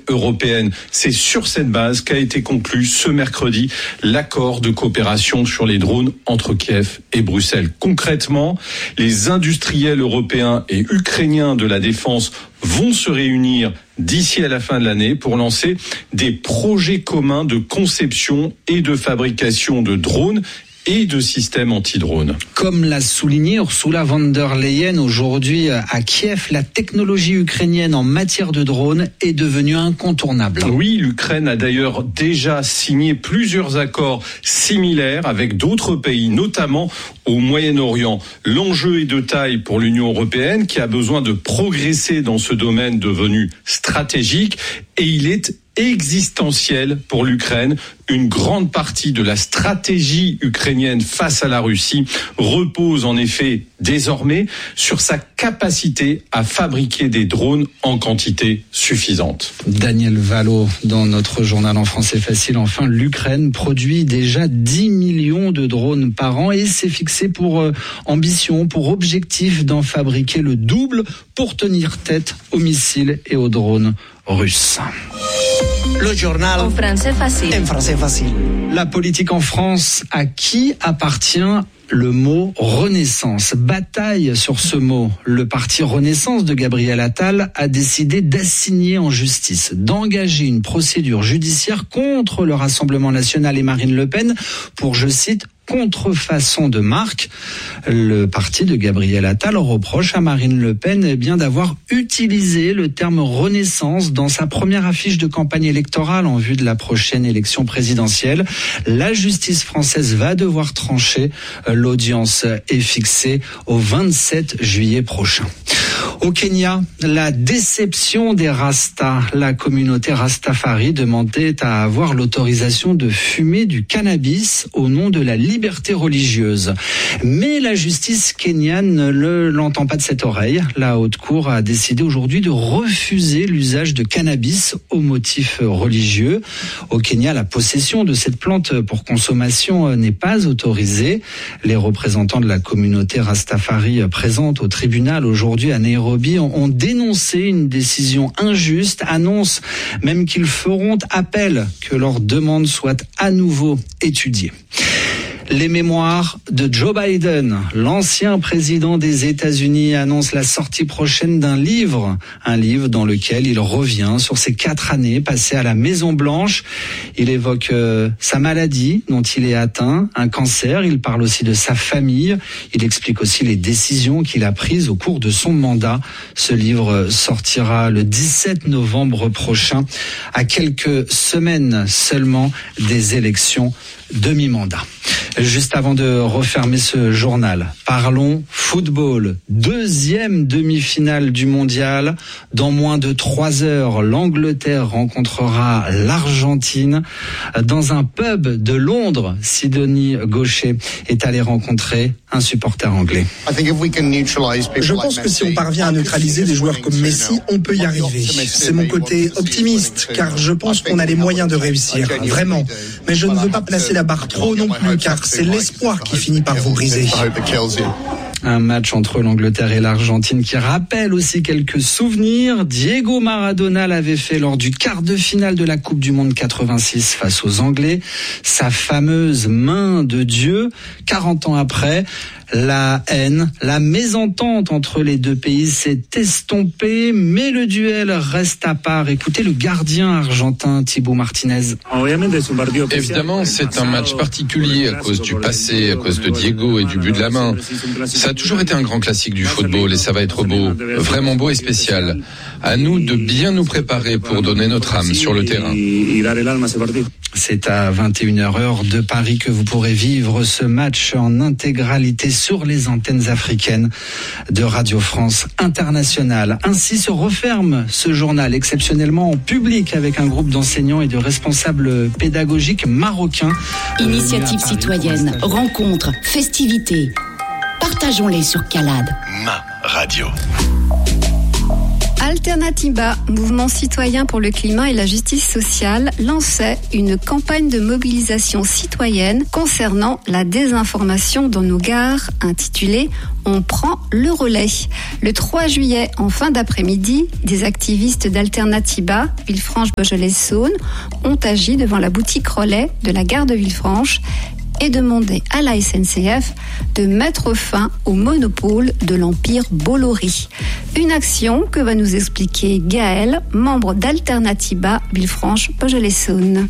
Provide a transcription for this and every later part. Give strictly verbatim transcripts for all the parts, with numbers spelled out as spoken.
européenne. C'est sur cette base qu'a été conclu ce mercredi l'accord de coopération sur les drones entre Kiev et Bruxelles. Concrètement, les industriels européens et ukrainiens de la défense vont se réunir d'ici à la fin de l'année pour lancer des projets communs de conception et de fabrication de drones et de systèmes anti-drones. Comme l'a souligné Ursula von der Leyen aujourd'hui à Kiev, la technologie ukrainienne en matière de drones est devenue incontournable. Oui, l'Ukraine a d'ailleurs déjà signé plusieurs accords similaires avec d'autres pays, notamment au Moyen-Orient. L'enjeu est de taille pour l'Union européenne qui a besoin de progresser dans ce domaine devenu stratégique et il est existentiel pour l'Ukraine. Une grande partie de la stratégie ukrainienne face à la Russie repose en effet désormais sur sa capacité à fabriquer des drones en quantité suffisante. Daniel Valo, dans notre journal en français facile, enfin, l'Ukraine produit déjà dix millions de drones par an et s'est fixé pour euh, ambition, pour objectif d'en fabriquer le double pour tenir tête aux missiles et aux drones russes. Le journal en français facile. En français facile. La politique en France, à qui appartient le mot Renaissance? Bataille sur ce mot. Le parti Renaissance de Gabriel Attal a décidé d'assigner en justice, d'engager une procédure judiciaire contre le Rassemblement national et Marine Le Pen pour, je cite, contrefaçon de marque. Le parti de Gabriel Attal reproche à Marine Le Pen eh bien, d'avoir utilisé le terme Renaissance dans sa première affiche de campagne électorale en vue de la prochaine élection présidentielle. La justice française va devoir trancher. L'audience est fixée au vingt-sept juillet prochain. Au Kenya, la déception des Rastas. La communauté Rastafari demandait à avoir l'autorisation de fumer du cannabis au nom de la liberté religieuse. Mais la justice kenyane ne l'entend pas de cette oreille. La haute cour a décidé aujourd'hui de refuser l'usage de cannabis au motif religieux. Au Kenya, la possession de cette plante pour consommation n'est pas autorisée. Les représentants de la communauté Rastafari présente au tribunal aujourd'hui à Nairobi ont dénoncé une décision injuste, annoncent même qu'ils feront appel, que leur demande soit à nouveau étudiée. Les mémoires de Joe Biden, l'ancien président des États-Unis, annonce la sortie prochaine d'un livre, un livre dans lequel il revient sur ses quatre années passées à la Maison-Blanche. Il évoque euh, sa maladie dont il est atteint, un cancer. Il parle aussi de sa famille. Il explique aussi les décisions qu'il a prises au cours de son mandat. Ce livre sortira le dix-sept novembre prochain, à quelques semaines seulement des élections de mi-mandat. Juste avant de refermer ce journal, parlons football. Deuxième demi-finale du mondial. Dans moins de trois heures, l'Angleterre rencontrera l'Argentine. Dans un pub de Londres, Sidonie Gaucher est allée rencontrer un supporter anglais. Je pense que si on parvient à neutraliser des joueurs comme Messi, on peut y arriver. C'est mon côté optimiste, car je pense qu'on a les moyens de réussir, vraiment. Mais je ne veux pas placer la barre trop non plus, car c'est l'espoir qui finit par vous briser. Un match entre l'Angleterre et l'Argentine qui rappelle aussi quelques souvenirs. Diego Maradona l'avait fait lors du quart de finale de la Coupe du Monde quatre-vingt-six face aux Anglais. Sa fameuse main de Dieu. quarante ans après, la haine, la mésentente entre les deux pays s'est estompée, mais le duel reste à part. Écoutez le gardien argentin Thibaut Martinez. Évidemment, c'est un match particulier à cause du passé, à cause de Diego et du but de la main. Ça a toujours été un grand classique du football et ça va être beau, vraiment beau et spécial. À nous de bien nous préparer pour donner notre âme sur le terrain. C'est à vingt et une heures heure de Paris que vous pourrez vivre ce match en intégralité sur les antennes africaines de Radio France Internationale. Ainsi se referme ce journal exceptionnellement en public avec un groupe d'enseignants et de responsables pédagogiques marocains. Initiative citoyenne, rencontres, festivités. Partageons-les sur Calade. Ma radio. Alternativa, mouvement citoyen pour le climat et la justice sociale, lançait une campagne de mobilisation citoyenne concernant la désinformation dans nos gares, intitulée « On prend le relais ». Le trois juillet, en fin d'après-midi, des activistes d'Alternativa, Villefranche-Beaujolais-Saône, ont agi devant la boutique relais de la gare de Villefranche et demandé à la S N C F de mettre fin au monopole de l'empire Bolloré. Une action que va nous expliquer Gaël, membre d'Alternativa Villefranche-Beaujolais-Saône.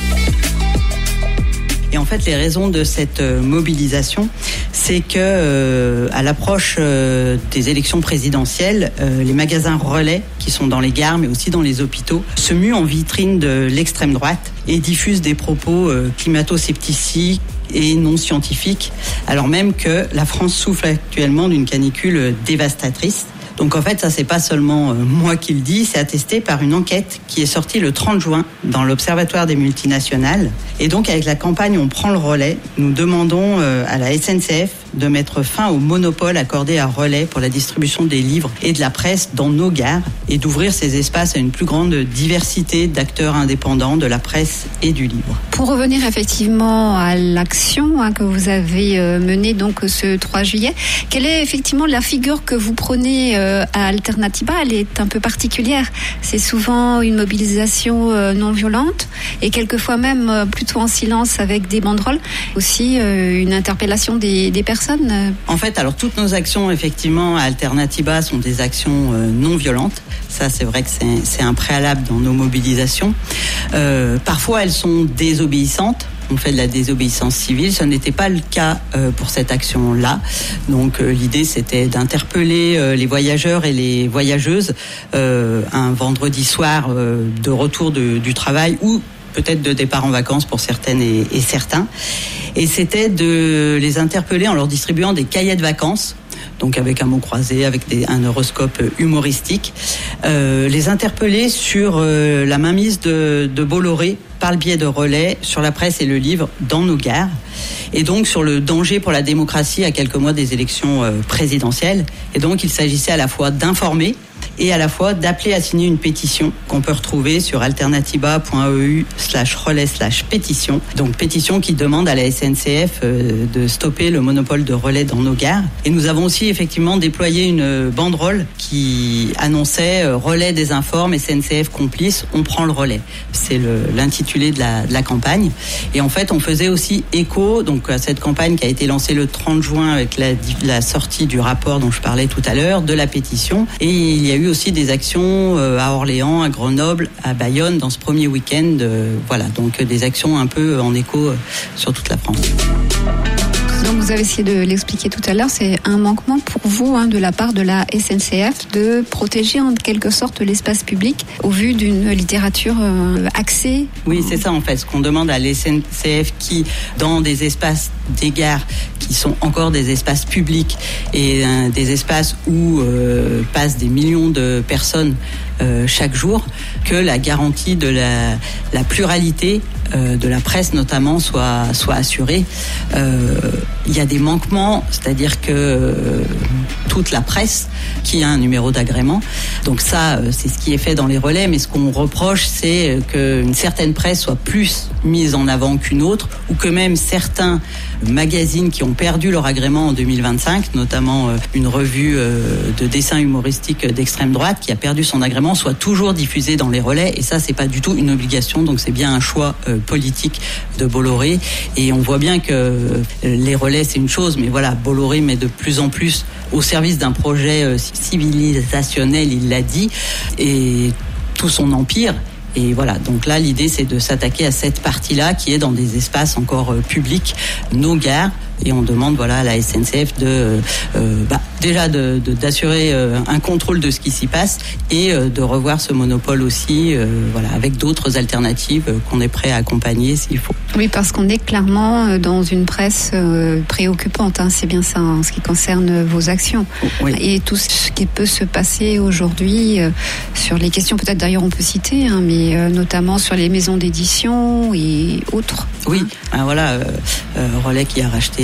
Et en fait, les raisons de cette mobilisation, c'est que euh, à l'approche euh, des élections présidentielles, euh, les magasins relais qui sont dans les gares, mais aussi dans les hôpitaux, se muent en vitrine de l'extrême droite et diffusent des propos euh, climato-sceptiques et non scientifiques, alors même que la France souffre actuellement d'une canicule dévastatrice. Donc en fait, ça c'est pas seulement euh, moi qui le dis, c'est attesté par une enquête qui est sortie le trente juin dans l'Observatoire des multinationales. Et donc avec la campagne On prend le relais, nous demandons euh, à la S N C F de mettre fin au monopole accordé à Relais pour la distribution des livres et de la presse dans nos gares et d'ouvrir ces espaces à une plus grande diversité d'acteurs indépendants de la presse et du livre. Pour revenir effectivement à l'action hein, que vous avez euh, menée donc ce trois juillet, quelle est effectivement la figure que vous prenez euh, à Alternativa? Elle est un peu particulière. C'est souvent une mobilisation euh, non violente et quelquefois même euh, plutôt en silence avec des banderoles. Aussi euh, une interpellation des, des personnes. En fait, alors toutes nos actions effectivement à Alternativa sont des actions euh, non violentes. Ça, c'est vrai que c'est, c'est un préalable dans nos mobilisations. Euh, parfois, elles sont désobéissantes. On fait de la désobéissance civile. Ce n'était pas le cas euh, pour cette action-là. Donc euh, l'idée, c'était d'interpeller euh, les voyageurs et les voyageuses euh, un vendredi soir euh, de retour de, du travail ou peut-être de départ en vacances pour certaines et, et certains. Et c'était de les interpeller en leur distribuant des cahiers de vacances, donc avec un mot croisé, avec des, un horoscope humoristique, euh, les interpeller sur euh, la mainmise de, de Bolloré par le biais de Relais sur la presse et le livre dans nos gares, et donc sur le danger pour la démocratie à quelques mois des élections euh, présidentielles. Et donc il s'agissait à la fois d'informer et à la fois d'appeler à signer une pétition qu'on peut retrouver sur alternativa point e u slash relais slash pétition. Donc pétition qui demande à la S N C F euh, de stopper le monopole de relais dans nos gares. Et nous avons aussi effectivement déployé une banderole qui annonçait euh, relais désinforme, S N C F complice, on prend le relais. C'est le, l'intitulé de la, de la campagne. Et en fait, on faisait aussi écho donc à cette campagne qui a été lancée le trente juin avec la, la sortie du rapport dont je parlais tout à l'heure, de la pétition. Et il y a eu aussi des actions à Orléans, à Grenoble, à Bayonne dans ce premier week-end. Voilà, donc des actions un peu en écho sur toute la France. Donc vous avez essayé de l'expliquer tout à l'heure, c'est un manquement pour vous hein, de la part de la S N C F de protéger en quelque sorte l'espace public au vu d'une littérature euh, axée. Oui, c'est ça en fait, ce qu'on demande à la S N C F qui, dans des espaces des gares qui sont encore des espaces publics et euh, des espaces où euh, passent des millions de personnes euh, chaque jour, que la garantie de la, la pluralité euh, de la presse notamment soit, soit assurée. Euh, il y a des manquements, c'est-à-dire que euh, toute la presse qui a un numéro d'agrément, donc ça euh, c'est ce qui est fait dans les relais, mais ce qu'on reproche c'est qu'une certaine presse soit plus mise en avant qu'une autre, ou que même certains magazines qui ont perdu leur agrément en deux mille vingt-cinq, notamment euh, une revue euh, de dessin humoristique d'extrême droite qui a perdu son agrément, soit toujours diffusée dans les relais, et ça c'est pas du tout une obligation, donc c'est bien un choix euh, politique de Bolloré. Et on voit bien que euh, les relais c'est une chose, mais voilà, Bolloré met de plus en plus au service d'un projet euh, civilisationnel, il l'a dit, et tout son empire. Et voilà, donc là, l'idée, c'est de s'attaquer à cette partie-là qui est dans des espaces encore euh, publics, nos gares. Et on demande voilà, à la S N C F de, euh, bah, déjà de, de, d'assurer euh, un contrôle de ce qui s'y passe et euh, de revoir ce monopole aussi euh, voilà, avec d'autres alternatives euh, qu'on est prêt à accompagner s'il faut. Oui, parce qu'on est clairement dans une presse euh, préoccupante, hein, c'est bien ça en ce qui concerne vos actions. Oui. Et tout ce qui peut se passer aujourd'hui euh, sur les questions, peut-être d'ailleurs on peut citer, hein, mais euh, notamment sur les maisons d'édition et autres. Oui, ben voilà, euh, euh, Relais qui a racheté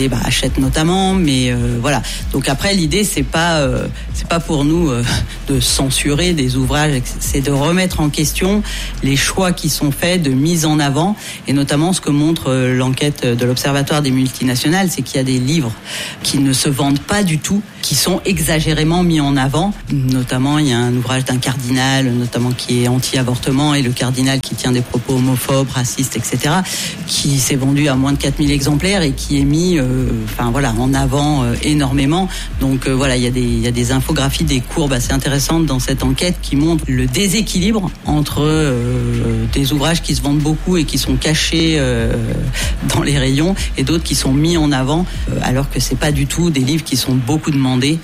et bah, Hachette notamment. Mais euh, voilà. Donc après, l'idée c'est pas euh, c'est pas pour nous euh, de censurer des ouvrages, c'est de remettre en question les choix qui sont faits de mise en avant, et notamment ce que montre euh, l'enquête de l'Observatoire des multinationales, c'est qu'il y a des livres qui ne se vendent pas du tout, qui sont exagérément mis en avant. Notamment, il y a un ouvrage d'un cardinal, notamment qui est anti-avortement, et le cardinal qui tient des propos homophobes, racistes, et cetera, qui s'est vendu à moins de quatre mille exemplaires et qui est mis, euh, enfin voilà, en avant euh, énormément. Donc euh, voilà, il y a des il y a des infographies, des courbes assez intéressantes dans cette enquête qui montrent le déséquilibre entre euh, des ouvrages qui se vendent beaucoup et qui sont cachés euh, dans les rayons, et d'autres qui sont mis en avant, euh, alors que c'est pas du tout des livres qui sont beaucoup demandés.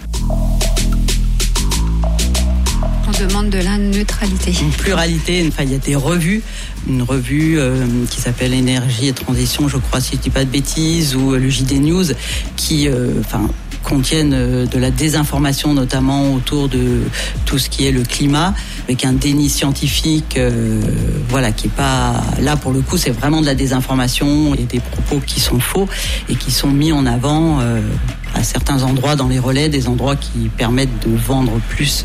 On demande de la neutralité. Une pluralité, enfin il y a des revues, une revue euh, qui s'appelle Énergie et Transition, je crois, si je dis pas de bêtises, ou euh, le J D News, qui, enfin. Euh, contiennent de la désinformation, notamment autour de tout ce qui est le climat, avec un déni scientifique, euh, voilà, qui est pas là pour le coup, c'est vraiment de la désinformation et des propos qui sont faux et qui sont mis en avant euh, à certains endroits dans les relais, des endroits qui permettent de vendre plus.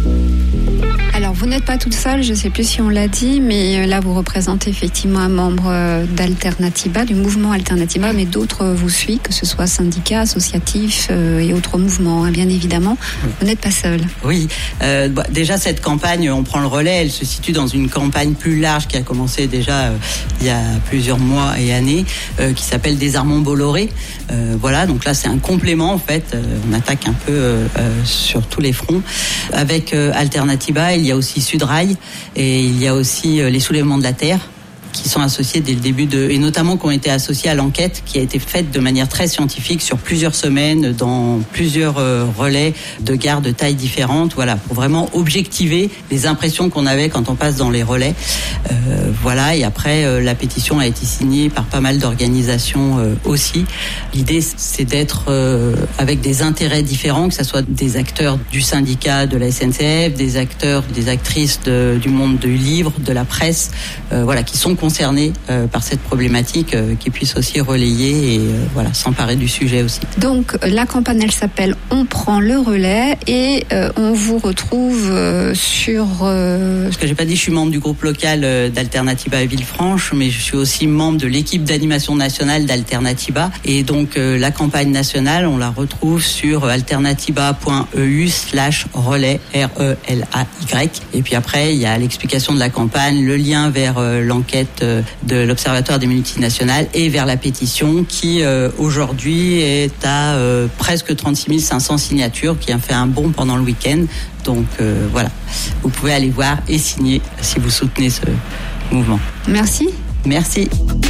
Alors, vous n'êtes pas toute seule, je ne sais plus si on l'a dit, mais là, vous représentez effectivement un membre d'Alternativa, du mouvement Alternativa, mais d'autres vous suivent, que ce soit syndicats, associatifs euh, et autres mouvements, hein, bien évidemment. Vous n'êtes pas seule. Oui, euh, bah, déjà, cette campagne, on prend le relais, elle se situe dans une campagne plus large qui a commencé déjà euh, il y a plusieurs mois et années, euh, qui s'appelle Désarmons Bolloré. Euh, voilà, donc là, c'est un complément, en fait. Euh, on attaque un peu euh, sur tous les fronts. Avec euh, Alternativa, il y a aussi Sudrail et il y a aussi les Soulèvements de la Terre qui sont associés dès le début de, et notamment qui ont été associés à l'enquête qui a été faite de manière très scientifique sur plusieurs semaines dans plusieurs euh, relais de gares de tailles différentes, voilà, pour vraiment objectiver les impressions qu'on avait quand on passe dans les relais. Euh, voilà, et après euh, la pétition a été signée par pas mal d'organisations euh, aussi. L'idée, c'est d'être euh, avec des intérêts différents, que ce soit des acteurs du syndicat de la S N C F, des acteurs, des actrices de, du monde du livre, de la presse, euh, voilà, qui sont concernés euh, par cette problématique, euh, qui puissent aussi relayer et euh, voilà, s'emparer du sujet aussi. Donc la campagne, elle s'appelle On prend le relais, et euh, on vous retrouve euh, sur... Euh... Parce que j'ai pas dit, je suis membre du groupe local euh, d'Alternativa à Villefranche, mais je suis aussi membre de l'équipe d'animation nationale d'Alternativa, et donc euh, la campagne nationale, on la retrouve sur alternativa point e u slash relais, R E L A Y, et puis après il y a l'explication de la campagne, le lien vers euh, l'enquête de l'Observatoire des multinationales et vers la pétition qui euh, aujourd'hui est à euh, presque trente-six mille cinq cents signatures, qui a fait un bond pendant le week-end. Donc euh, voilà, vous pouvez aller voir et signer si vous soutenez ce mouvement. Merci. Merci.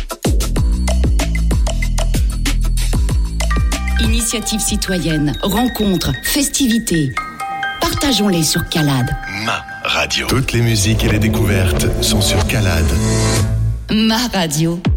Initiative citoyenne, rencontres, festivités. Partageons-les sur Calade. Ma radio. Toutes les musiques et les découvertes sont sur Calade. Ma radio.